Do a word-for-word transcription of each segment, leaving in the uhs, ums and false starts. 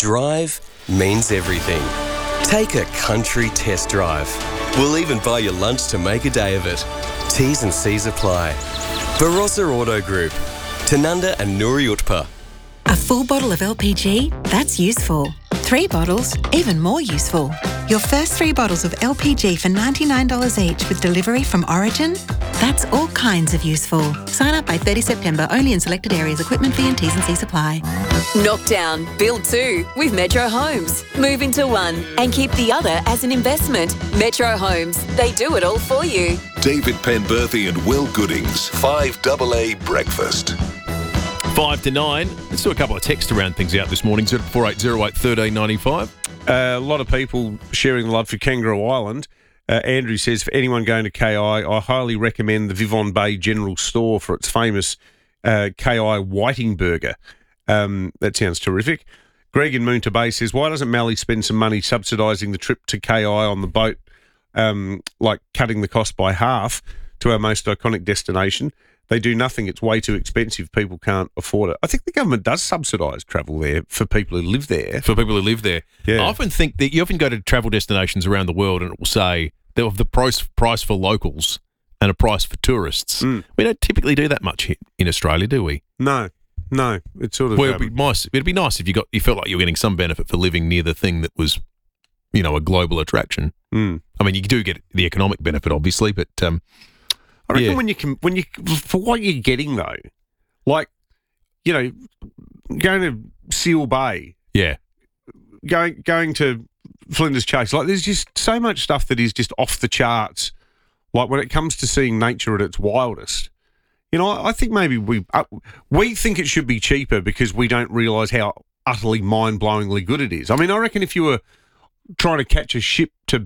drive means everything. Take a country test drive. We'll even buy you lunch to make a day of it. T's and C's apply. Barossa Auto Group. Tanunda and Nuri Utpa. A full bottle of L P G? That's useful. Three bottles? Even more useful. Your first three bottles of L P G for ninety-nine dollars each with delivery from Origin? That's all kinds of useful. Sign up by thirty September, only in selected areas. Equipment fee and T's and C's apply. Knockdown, build two with Metro Homes. Move into one and keep the other as an investment. Metro Homes, they do it all for you. David Penberthy and Will Goodings, five A A Breakfast. Five to nine. Let's do a couple of texts around things out this morning. zero four eight zero eight one three nine five. Uh, a lot of people sharing the love for Kangaroo Island. Uh, Andrew says, for anyone going to K I, I highly recommend the Vivon Bay General Store for its famous uh, K I Whiting Burger. Um, that sounds terrific. Greg in Moonta Bay says, why doesn't Mallee spend some money subsidising the trip to K I on the boat, um, like cutting the cost by half to our most iconic destination? They do nothing. It's way too expensive. People can't afford it. I think the government does subsidise travel there for people who live there. For people who live there. Yeah. I often think that you often go to travel destinations around the world and it will say they have the price, price for locals and a price for tourists. Mm. We don't typically do that much here in Australia, do we? No, no. It's sort of... Well, um, it'd be nice. It'd be nice if you got you felt like you were getting some benefit for living near the thing that was, you know, a global attraction. Mm. I mean, you do get the economic benefit, obviously, but... Um, I reckon yeah. when you can, when you for what you're getting though, like you know, going to Seal Bay, yeah, going going to Flinders Chase, like there's just so much stuff that is just off the charts. Like when it comes to seeing nature at its wildest, you know, I, I think maybe we uh, we think it should be cheaper because we don't realise how utterly mind-blowingly good it is. I mean, I reckon if you were trying to catch a ship to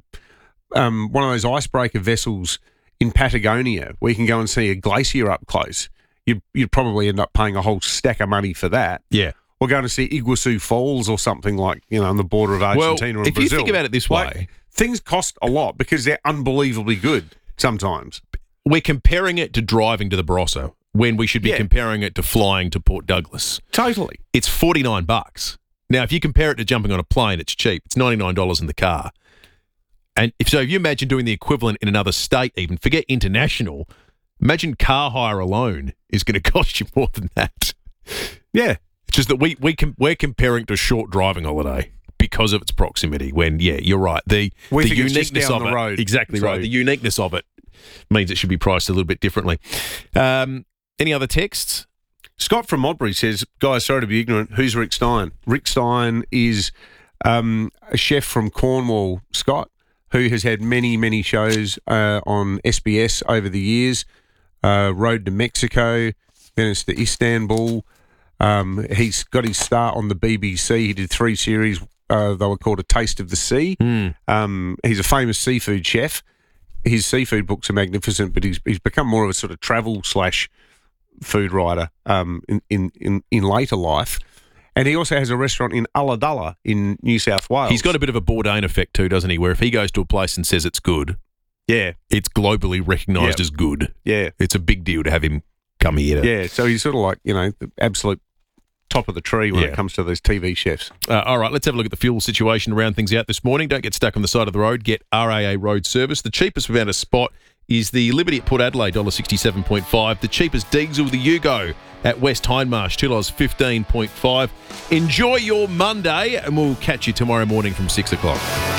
um, one of those icebreaker vessels in Patagonia, where you can go and see a glacier up close, you'd, you'd probably end up paying a whole stack of money for that. Yeah. Or going to see Iguazu Falls or something like, you know, on the border of Argentina well, and if Brazil. you think about it this like, way... things cost a lot because they're unbelievably good sometimes. We're comparing it to driving to the Barossa when we should be Yeah. comparing it to flying to Port Douglas. Totally. It's forty-nine bucks. Now, if you compare it to jumping on a plane, it's cheap. It's ninety-nine dollars in the car. And if so, if you imagine doing the equivalent in another state even, forget international, imagine car hire alone is going to cost you more than that. Yeah. It's just that we, we com- we're comparing to a short driving holiday because of its proximity when, yeah, you're right. The, We the think it's just uniqueness down of the it, road. exactly So- right. The uniqueness of it means it should be priced a little bit differently. Um, any other texts? Scott from Modbury says, guys, sorry to be ignorant, who's Rick Stein? Rick Stein is um, a chef from Cornwall, Scott, who has had many, many shows uh, on S B S over the years. Uh, Road to Mexico, then it's to Istanbul. Um, he's got his start on the B B C. He did three series. Uh, they were called A Taste of the Sea. Mm. Um, he's a famous seafood chef. His seafood books are magnificent, but he's he's become more of a sort of travel slash food writer um, in, in, in, in later life. And he also has a restaurant in Ulladulla in New South Wales. He's got a bit of a Bourdain effect too, doesn't he? Where if he goes to a place and says it's good, yeah, it's globally recognised Yeah. as good. yeah, It's a big deal to have him come here. yeah. So he's sort of like, you know, the absolute top of the tree when Yeah. it comes to those T V chefs. Uh, all right, let's have a look at the fuel situation around things out this morning. Don't get stuck on the side of the road. Get R A A Road Service. The cheapest we've found a spot is the Liberty at Port Adelaide, one dollar sixty-seven point five. The cheapest diesel, the Yugo at West Hindmarsh, two dollars fifteen point five. Enjoy your Monday, and we'll catch you tomorrow morning from six o'clock.